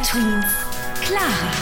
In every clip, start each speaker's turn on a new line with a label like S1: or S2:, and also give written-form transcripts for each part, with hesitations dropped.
S1: Twins, Clara.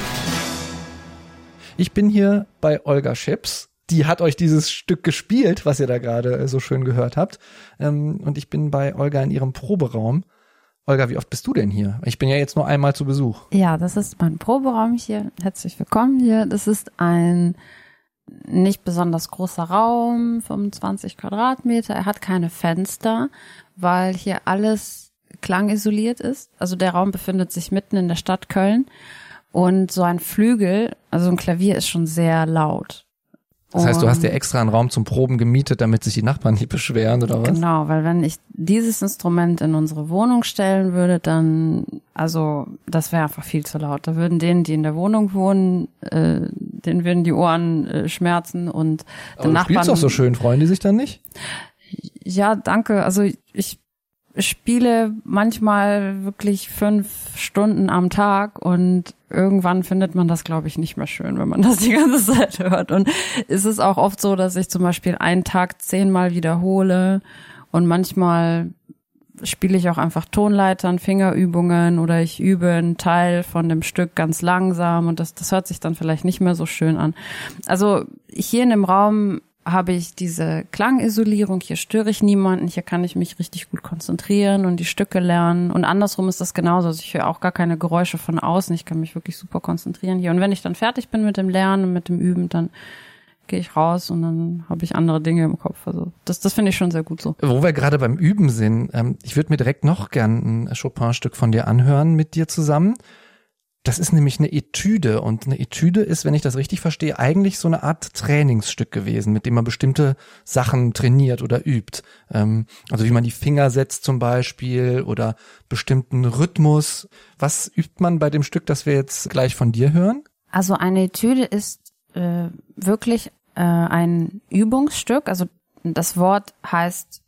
S2: Ich bin hier bei Olga Scheps. Die hat euch dieses Stück gespielt, was ihr da gerade so schön gehört habt. Und ich bin bei Olga in ihrem Proberaum. Olga, wie oft bist du denn hier? Ich bin ja jetzt nur einmal zu Besuch.
S3: Ja, das ist mein Proberaum hier. Herzlich willkommen hier. Das ist ein nicht besonders großer Raum, 25 Quadratmeter. Er hat keine Fenster, weil hier alles klangisoliert ist. Also der Raum befindet sich mitten in der Stadt Köln. Und so ein Flügel, also ein Klavier ist schon sehr laut.
S2: Das heißt, du hast dir extra einen Raum zum Proben gemietet, damit sich die Nachbarn nicht beschweren, oder was?
S3: Genau, weil wenn ich dieses Instrument in unsere Wohnung stellen würde, dann, also das wäre einfach viel zu laut. Da würden denen, die in der Wohnung wohnen, denen würden die Ohren schmerzen und den Nachbarn.
S2: Du spielst doch so schön, freuen die sich dann nicht?
S3: Ja, danke. Also ich spiele manchmal wirklich 5 Stunden am Tag und irgendwann findet man das, glaube ich, nicht mehr schön, wenn man das die ganze Zeit hört. Und es ist auch oft so, dass ich zum Beispiel einen Tag 10-mal wiederhole und manchmal spiele ich auch einfach Tonleitern, Fingerübungen oder ich übe einen Teil von dem Stück ganz langsam und das hört sich dann vielleicht nicht mehr so schön an. Also hier in dem Raum habe ich diese Klangisolierung, hier störe ich niemanden, hier kann ich mich richtig gut konzentrieren und die Stücke lernen und andersrum ist das genauso, also ich höre auch gar keine Geräusche von außen, ich kann mich wirklich super konzentrieren hier und wenn ich dann fertig bin mit dem Lernen und mit dem Üben, dann gehe ich raus und dann habe ich andere Dinge im Kopf, also das finde ich schon sehr gut so.
S2: Wo wir gerade beim Üben sind, ich würde mir direkt noch gern ein Chopin-Stück von dir anhören mit dir zusammen. Das ist nämlich eine Etüde und eine Etüde ist, wenn ich das richtig verstehe, eigentlich so eine Art Trainingsstück gewesen, mit dem man bestimmte Sachen trainiert oder übt. Also wie man die Finger setzt zum Beispiel oder bestimmten Rhythmus. Was übt man bei dem Stück, das wir jetzt gleich von dir hören?
S3: Also eine Etüde ist wirklich ein Übungsstück, also das Wort heißt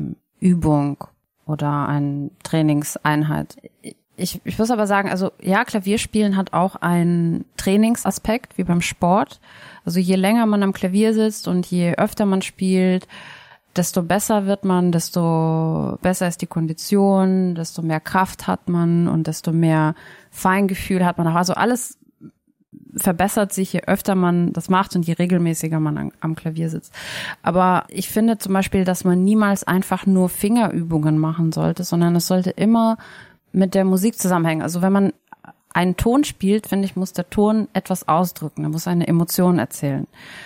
S3: Übung oder eine Trainingseinheit. Ich muss aber sagen, also ja, Klavierspielen hat auch einen Trainingsaspekt, wie beim Sport. Also je länger man am Klavier sitzt und je öfter man spielt, desto besser wird man, desto besser ist die Kondition, desto mehr Kraft hat man und desto mehr Feingefühl hat man auch. Also alles verbessert sich, je öfter man das macht und je regelmäßiger man am Klavier sitzt. Aber ich finde zum Beispiel, dass man niemals einfach nur Fingerübungen machen sollte, sondern es sollte immer mit der Musik zusammenhängen. Also wenn man einen Ton spielt, finde ich, muss der Ton etwas ausdrücken. Er muss eine Emotion erzählen.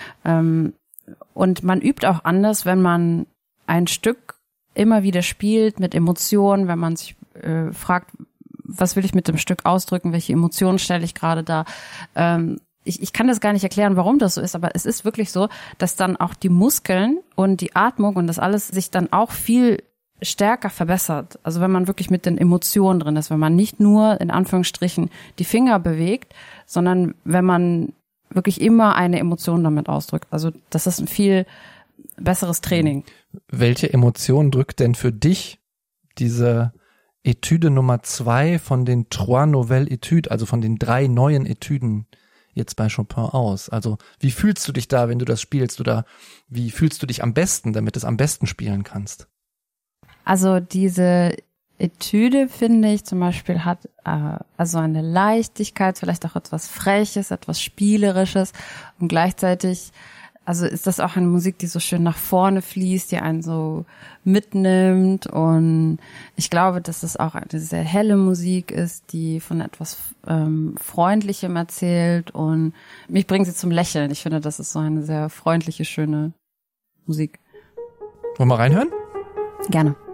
S3: Und man übt auch anders, wenn man ein Stück immer wieder spielt mit Emotionen, wenn man sich fragt, was will ich mit dem Stück ausdrücken, welche Emotionen stelle ich gerade da. Ich kann das gar nicht erklären, warum das so ist, aber es ist wirklich so, dass dann auch die Muskeln und die Atmung und das alles sich dann auch viel stärker verbessert. Also wenn man wirklich mit den Emotionen drin ist, wenn man nicht nur in Anführungsstrichen die Finger bewegt, sondern wenn man wirklich immer eine Emotion damit ausdrückt. Also das ist ein viel besseres Training.
S2: Welche Emotion drückt denn für dich diese Etüde Nummer 2 von den Trois Nouvelles Etudes, also von den 3 neuen Etüden jetzt bei Chopin aus? Also wie fühlst du dich da, wenn du das spielst, oder wie fühlst du dich am besten, damit du es am besten spielen kannst?
S3: Also diese Etüde, finde ich, zum Beispiel hat also eine Leichtigkeit, vielleicht auch etwas Freches, etwas Spielerisches und gleichzeitig, also ist das auch eine Musik, die so schön nach vorne fließt, die einen so mitnimmt und ich glaube, dass es auch eine sehr helle Musik ist, die von etwas Freundlichem erzählt und mich bringt sie zum Lächeln. Ich finde, das ist so eine sehr freundliche, schöne Musik.
S2: Wollen wir reinhören?
S3: Gerne.